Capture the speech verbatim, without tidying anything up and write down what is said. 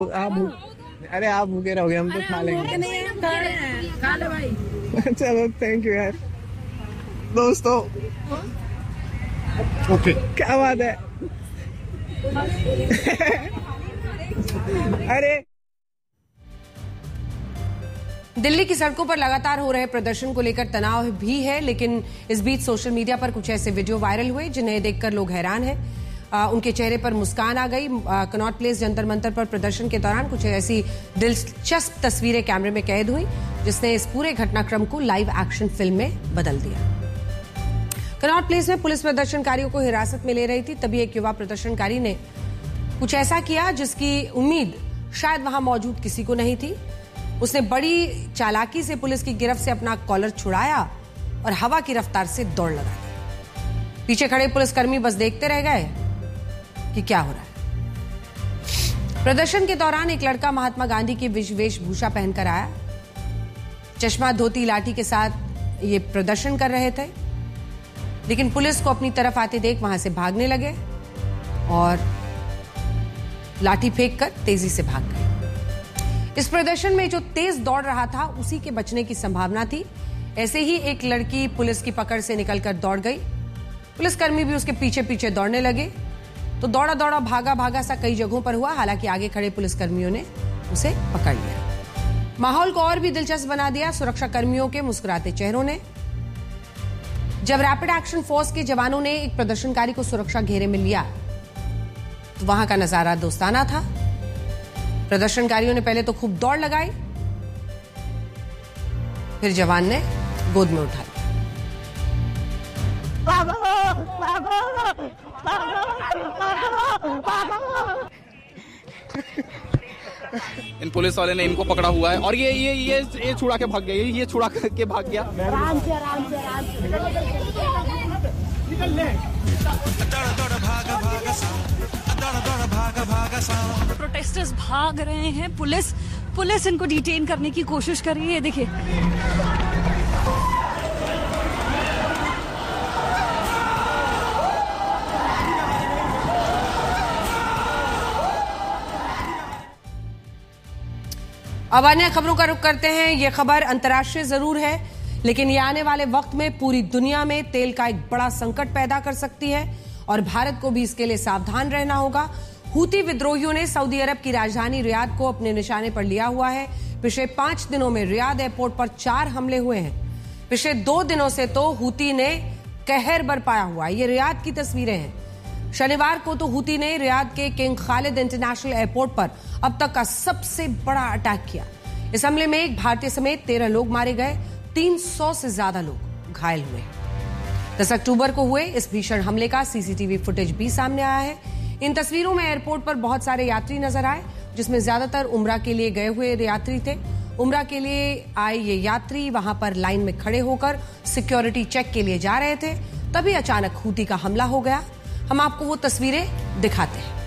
आप अरे आप भूखे रहोगे, हम तो खा लेंगे। खा ले भाई। चलो थैंक यू यार दोस्तों। ओके क्या बात है। अरे दिल्ली की सड़कों पर लगातार हो रहे प्रदर्शन को लेकर तनाव भी है, लेकिन इस बीच सोशल मीडिया पर कुछ ऐसे वीडियो वायरल हुए जिन्हें देखकर लोग हैरान हैं। आ, उनके चेहरे पर मुस्कान आ गई। कनॉट प्लेस जंतर मंतर पर प्रदर्शन के दौरान कुछ ऐसी दिलचस्प तस्वीरें कैमरे में कैद हुई जिसने इस पूरे घटनाक्रम को लाइव एक्शन फिल्म में बदल दिया। कनॉट प्लेस में पुलिस प्रदर्शनकारियों को हिरासत में ले रही थी, तभी एक युवा प्रदर्शनकारी ने कुछ ऐसा किया जिसकी उम्मीद शायद वहां मौजूद किसी को नहीं थी। उसने बड़ी चालाकी से पुलिस की गिरफ्त से अपना कॉलर छुड़ाया और हवा की रफ्तार से दौड़ लगा दी। पीछे खड़े पुलिसकर्मी बस देखते रह गए कि क्या हो रहा है। प्रदर्शन के दौरान एक लड़का महात्मा गांधी की वेशभूषा पहनकर आया। चश्मा, धोती, लाठी के साथ ये प्रदर्शन कर रहे थे, लेकिन पुलिस को अपनी तरफ आते देख वहां से भागने लगे और लाठी फेंककर तेजी से भाग गए। इस प्रदर्शन में जो तेज दौड़ रहा था उसी के बचने की संभावना थी। ऐसे ही एक लड़की पुलिस की पकड़ से निकलकर दौड़ गई। पुलिसकर्मी भी उसके पीछे पीछे दौड़ने लगे, तो दौड़ा दौड़ा भागा भागा सा कई जगहों पर हुआ। हालांकि आगे खड़े पुलिसकर्मियों ने उसे पकड़ लिया। माहौल को और भी दिलचस्प बना दिया सुरक्षा कर्मियों के मुस्कुराते चेहरों ने। जब रैपिड एक्शन फोर्स के जवानों ने एक प्रदर्शनकारी को सुरक्षा घेरे में लिया तो वहां का नजारा दोस्ताना था। प्रदर्शनकारियों ने पहले तो खूब दौड़ लगाई, फिर जवान ने गोद में उठा लिया। इन पुलिस वाले ने इनको पकड़ा हुआ है और ये ये ये ये छुड़ा के भाग गया। ये छुड़ा के भाग गया। आराम से आराम से आराम से प्रोटेस्टर्स भाग रहे हैं, पुलिस पुलिस इनको डिटेन करने की कोशिश कर रही है। देखिए अब अन्य खबरों का रुख करते हैं। यह खबर अंतर्राष्ट्रीय जरूर है, लेकिन यह आने वाले वक्त में पूरी दुनिया में तेल का एक बड़ा संकट पैदा कर सकती है और भारत को भी इसके लिए सावधान रहना होगा। हूती विद्रोहियों ने सऊदी अरब की राजधानी रियाद को अपने निशाने पर लिया हुआ है। पिछले पांच दिनों में रियाद एयरपोर्ट पर चार हमले हुए हैं। पिछले दो दिनों से तो हूती ने कहर बरपाया हुआ है। ये रियाद की तस्वीरें हैं। शनिवार को तो हूती ने रियाद के किंग खालिद इंटरनेशनल एयरपोर्ट पर अब तक का सबसे बड़ा अटैक किया। इस हमले में एक भारतीय समेत तेरह लोग मारे गए, तीन सौ से ज्यादा लोग घायल हुए। दस अक्टूबर को हुए इस भीषण हमले का सीसीटीवी फुटेज भी सामने आया है। इन तस्वीरों में एयरपोर्ट पर बहुत सारे यात्री नजर आए, जिसमें ज्यादातर उम्रा के लिए गए हुए यात्री थे। उम्रा के लिए आए ये यात्री वहां पर लाइन में खड़े होकर सिक्योरिटी चेक के लिए जा रहे थे, तभी अचानक हूती का हमला हो गया। हम आपको वो तस्वीरें दिखाते हैं।